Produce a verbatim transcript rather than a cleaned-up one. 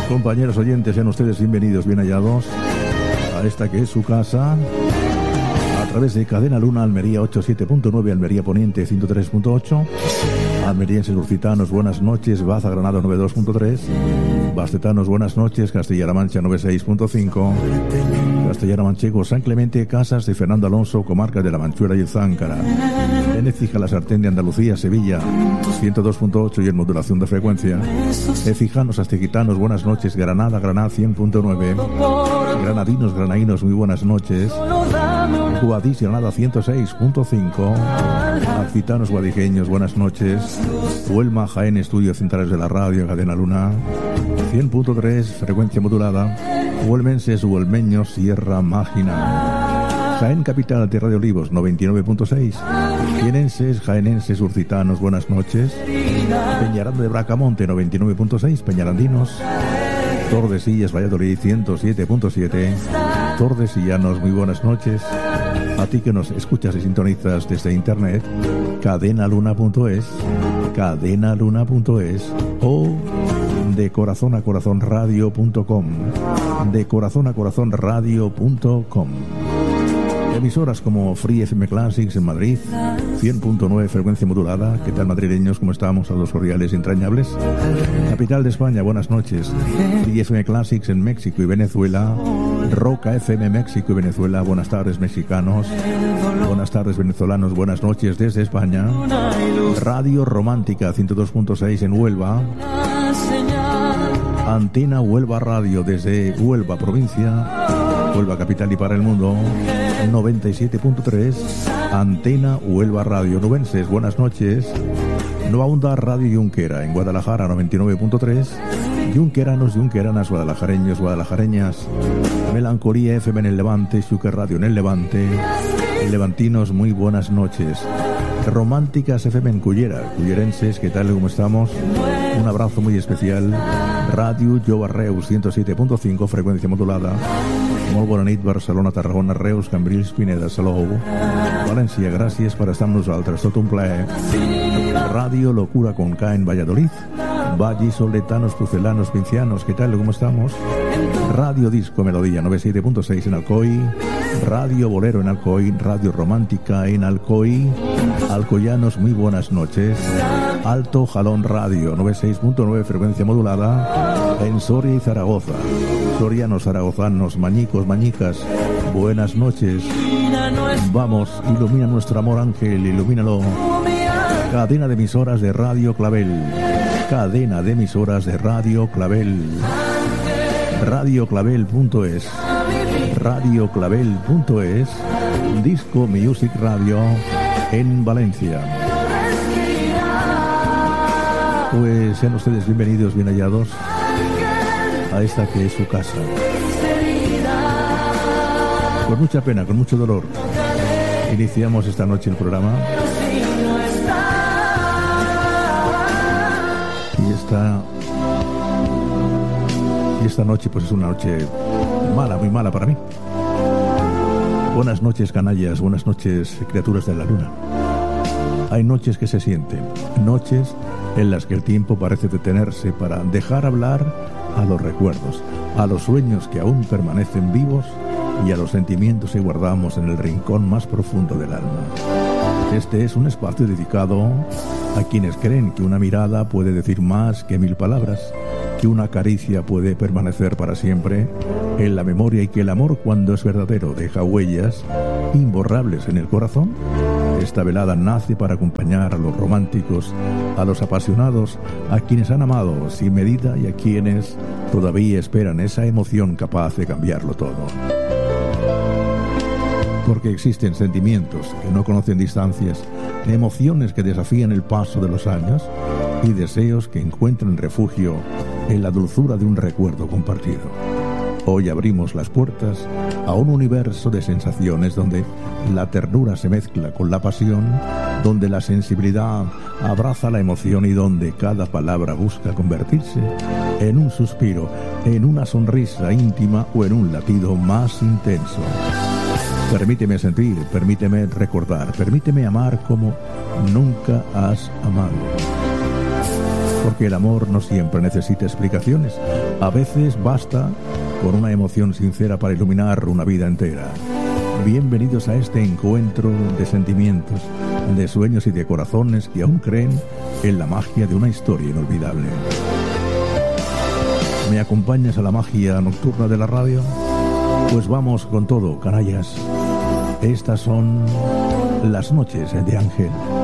Compañeros oyentes, sean ustedes bienvenidos, bien hallados a esta que es su casa, a través de Cadena Luna, Almería ochenta y siete punto nueve, Almería Poniente ciento tres punto ocho, almerienses lusitanos, buenas noches, Baza Granado noventa y dos punto tres, bastetanos, buenas noches, Castilla-La Mancha noventa y seis punto cinco, Castellano Manchego, San Clemente, Casas de Fernando Alonso, comarca de La Manchuela y el Záncara, en Écija, La Sartén de Andalucía, Sevilla ciento dos punto ocho y en modulación de frecuencia, Écijanos, Astiguitanos, buenas noches, Granada, Granada cien punto nueve, Granadinos, Granadinos, muy buenas noches, Guadix, Granada ciento seis punto cinco, Accitanos, Guadijeños, buenas noches, Huelma, Jaén, estudios centrales de la radio, Cadena Luna cien punto tres, frecuencia modulada, Huelmenses, Huelmeños, Sierra Mágina, Jaén capital de Radio Olivos noventa y nueve punto seis, Jienenses, Jaenenses, Urcitanos, buenas noches, Peñaranda de Bracamonte noventa y nueve punto seis, Peñarandinos, Tordesillas, Valladolid ciento siete punto siete, Tordesillanos, muy buenas noches. A ti que nos escuchas y sintonizas desde internet, cadenaluna punto es, cadenaluna punto es o de corazón a corazón radio punto com, de corazón a corazón radio punto com. Emisoras como Free F M Classics en Madrid, cien punto nueve frecuencia modulada. ¿Qué tal, madrileños? ¿Cómo estamos? Saludos cordiales y entrañables. Capital de España, buenas noches. Free F M Classics en México y Venezuela. Roca F M México y Venezuela. Buenas tardes, mexicanos. Buenas tardes, venezolanos. Buenas noches desde España. Radio Romántica ciento dos punto seis en Huelva. Antena Huelva Radio desde Huelva, provincia. Huelva capital y para el mundo, noventa y siete punto tres, Antena Huelva Radio. Nubenses, buenas noches. Nueva Onda Radio Junquera en Guadalajara, noventa y nueve punto tres, Junqueranos, Junqueranas, guadalajareños, guadalajareñas. Melancolía F M en el Levante, Xúquer Radio en el Levante. Levantinos, muy buenas noches. Románticas F M en Cullera, cullerenses, ¿qué tal? ¿Cómo estamos? Un abrazo muy especial. Radio Jove Reus ciento siete punto cinco, frecuencia modulada. Molt bona nit, Barcelona, Tarragona, Reus, Cambrils, Pineda, Salou, València, gràcies per estar amb nosaltres, tot un plaer. Radio Locura con K en Valladolid, vallisoletanos, pucelanos, pincianos, ¿qué tal? ¿Cómo estamos? Radio Disco Melodía noventa y siete punto seis en Alcoy, Radio Bolero en Alcoy, Radio Romántica en Alcoy, Alcoyanos, muy buenas noches. Alto Jalón Radio noventa y seis punto nueve, frecuencia modulada en Soria y Zaragoza. Sorianos, zaragozanos, mañicos, mañicas, buenas noches. Vamos, ilumina nuestro amor, ángel, ilumínalo. Cadena de emisoras de Radio Clavel. Cadena de emisoras de Radio Clavel. radio clavel punto es. radio clavel punto es. Disco Music Radio en Valencia. Pues sean ustedes bienvenidos, bien hallados a esta que es su casa. Con mucha pena, con mucho dolor, iniciamos esta noche el programa. Y esta y esta noche pues es una noche mala, muy mala para mí. Buenas noches, canallas, buenas noches, criaturas de la luna. Hay noches que se sienten, noches en las que el tiempo parece detenerse para dejar hablar a los recuerdos, a los sueños que aún permanecen vivos y a los sentimientos que guardamos en el rincón más profundo del alma. Este es un espacio dedicado a quienes creen que una mirada puede decir más que mil palabras, que una caricia puede permanecer para siempre en la memoria y que el amor, cuando es verdadero, deja huellas imborrables en el corazón. Esta velada nace para acompañar a los románticos, a los apasionados, a quienes han amado sin medida y a quienes todavía esperan esa emoción capaz de cambiarlo todo. Porque existen sentimientos que no conocen distancias, emociones que desafían el paso de los años y deseos que encuentran refugio en la dulzura de un recuerdo compartido. Hoy abrimos las puertas a un universo de sensaciones donde la ternura se mezcla con la pasión, donde la sensibilidad abraza la emoción y donde cada palabra busca convertirse en un suspiro, en una sonrisa íntima o en un latido más intenso. Permíteme sentir, permíteme recordar, permíteme amar como nunca has amado. porque el amor no siempre necesita explicaciones. A veces basta con una emoción sincera para iluminar una vida entera. Bienvenidos a este encuentro de sentimientos, de sueños y de corazones que aún creen en la magia de una historia inolvidable. ¿Me acompañas a la magia nocturna de la radio? Pues vamos con todo, canallas. Estas son las noches de Ángel.